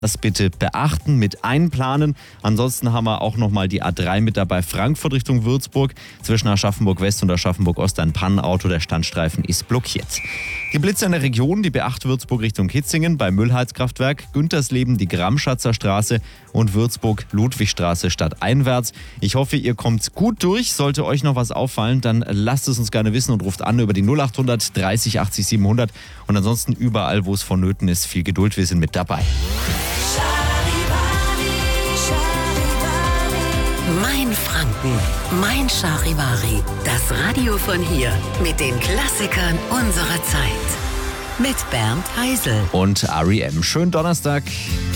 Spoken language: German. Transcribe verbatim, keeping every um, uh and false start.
Das bitte beachten, mit einplanen. Ansonsten haben wir auch nochmal die A drei mit dabei, Frankfurt Richtung Würzburg. Zwischen Aschaffenburg West und Aschaffenburg Ost ein Pannenauto, der Standstreifen ist blockiert. Die Blitze in der Region, die B acht Würzburg Richtung Kitzingen bei Müllheizkraftwerk, Güntersleben die Gramschatzer Straße und Würzburg Ludwigstraße stadteinwärts. Ich hoffe, ihr kommt gut durch. Sollte euch noch was auffallen, dann lasst es uns gerne wissen und ruft an über die null acht hundert dreißig achtzig siebenhundert. Und ansonsten überall, wo es vonnöten ist, viel Geduld, wir sind mit dabei. Mein Franken, mein Charivari. Das Radio von hier mit den Klassikern unserer Zeit. Mit Bernd Heisel. Und R E M. Schönen Donnerstag.